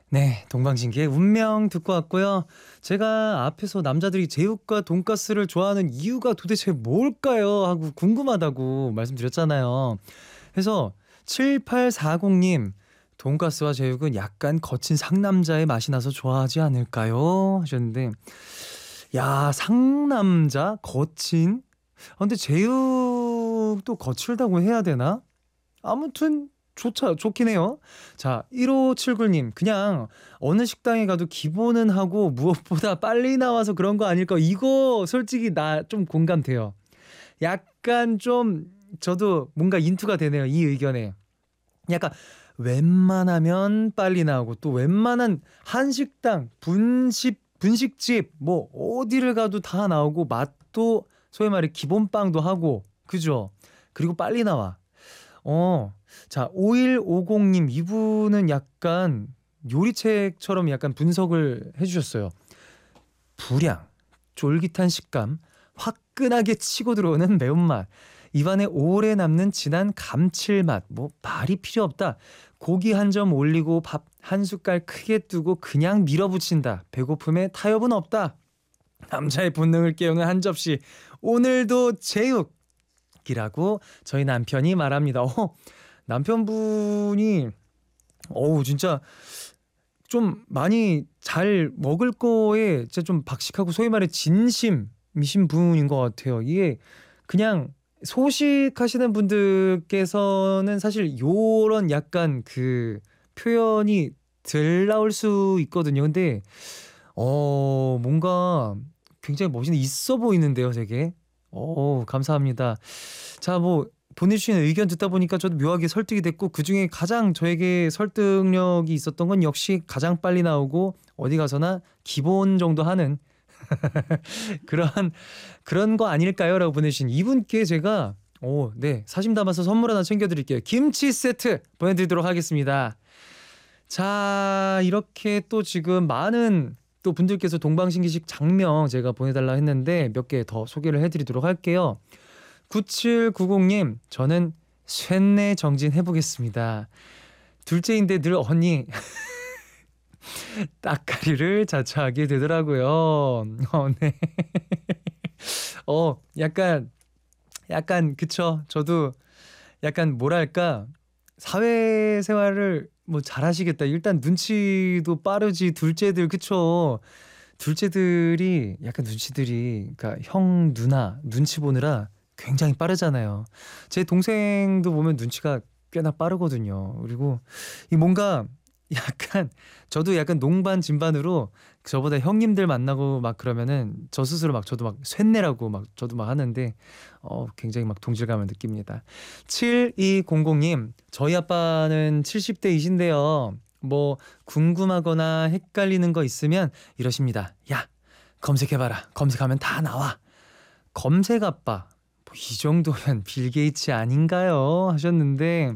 네, 동방신기의 운명 듣고 왔고요. 제가 앞에서 남자들이 제육과 돈가스를 좋아하는 이유가 도대체 뭘까요? 하고 궁금하다고 말씀드렸잖아요. 그래서 7840님, 돈가스와 제육은 약간 거친 상남자의 맛이 나서 좋아하지 않을까요? 하셨는데, 야, 상남자? 거친? 근데 제육도 거칠다고 해야 되나? 아무튼 좋긴 해요. 자, 1579님, 그냥 어느 식당에 가도 기본은 하고 무엇보다 빨리 나와서 그런 거 아닐까? 이거 솔직히 나 좀 공감돼요. 약간 좀 저도 뭔가 인투가 되네요. 이 의견에. 약간 웬만하면 빨리 나오고 또 웬만한 한식당, 분식집 뭐 어디를 가도 다 나오고 맛도 소위 말해 기본빵도 하고 그죠? 그리고 빨리 나와. 어. 자, 5150님 이분은 약간 요리책처럼 약간 분석을 해 주셨어요. 불향, 쫄깃한 식감, 화끈하게 치고 들어오는 매운맛, 입안에 오래 남는 진한 감칠맛, 뭐 말이 필요 없다. 고기 한 점 올리고 밥 한 숟갈 크게 뜨고 그냥 밀어붙인다. 배고픔에 타협은 없다. 남자의 본능을 깨우는 한 접시. 오늘도 제육이라고 저희 남편이 말합니다. 남편분이 진짜 좀 많이 잘 먹을 거에 진짜 좀 박식하고 소위 말해 진심이신 분인 것 같아요. 이게 그냥 소식하시는 분들께서는 사실 요런 약간 그 표현이 덜 나올 수 있거든요. 근데 뭔가 굉장히 멋있는 있어 보이는데요, 되게. 감사합니다. 자, 뭐 보내주신 의견 듣다 보니까 저도 묘하게 설득이 됐고 그중에 가장 저에게 설득력이 있었던 건 역시 가장 빨리 나오고 어디 가서나 기본 정도 하는 그런 그런 거 아닐까요? 라고 보내주신 이분께 제가 네, 사심 담아서 선물 하나 챙겨드릴게요. 김치 세트 보내드리도록 하겠습니다. 자, 이렇게 또 지금 많은 또 분들께서 동방신기식 장명 제가 보내달라 했는데 몇 개 더 소개를 해드리도록 할게요. 9790님, 저는 쇳내 정진 해보겠습니다. 둘째인데 늘 언니 따까리를 자처하게 되더라고요. 네. 약간 그쵸. 저도 약간 뭐랄까 사회생활을 뭐 잘하시겠다. 일단 눈치도 빠르지 둘째들 그쵸. 둘째들이 약간 눈치들이 그러니까 형 누나 눈치 보느라 굉장히 빠르잖아요. 제 동생도 보면 눈치가 꽤나 빠르거든요. 그리고 이 뭔가 약간 저도 약간 농반 진반으로 저보다 형님들 만나고 막 그러면은 저 스스로 막 저도 막 쇳내라고 막 저도 막 하는데 굉장히 막 동질감을 느낍니다. 7200님 저희 아빠는 70대이신데요. 뭐 궁금하거나 헷갈리는 거 있으면 이러십니다. 야 검색해봐라. 검색하면 다 나와. 검색 아빠 뭐이 정도면 빌 게이츠 아닌가요? 하셨는데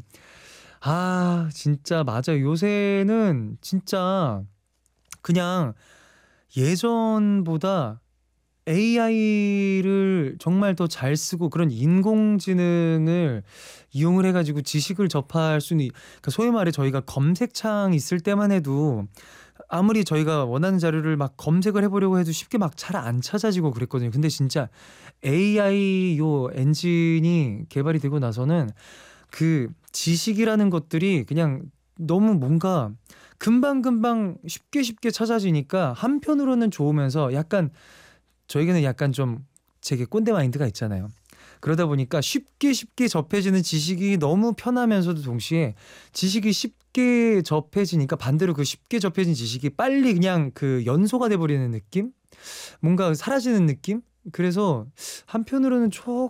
진짜 맞아요. 요새는 진짜 그냥 예전보다 AI를 정말 더 잘 쓰고 그런 인공지능을 이용을 해가지고 지식을 접할 수는 그러니까 소위 말해 저희가 검색창 있을 때만 해도 아무리 저희가 원하는 자료를 막 검색을 해보려고 해도 쉽게 막 잘 안 찾아지고 그랬거든요. 근데 진짜 AI 요 엔진이 개발이 되고 나서는 그 지식이라는 것들이 그냥 너무 뭔가 금방금방 쉽게 찾아지니까 한편으로는 좋으면서 약간 저에게는 약간 좀 제게 꼰대 마인드가 있잖아요. 그러다 보니까 쉽게 접해지는 지식이 너무 편하면서도 동시에 지식이 쉽게 접해지니까 반대로 그 쉽게 접해진 지식이 빨리 그냥 그 연소가 돼버리는 느낌? 뭔가 사라지는 느낌? 그래서 한편으로는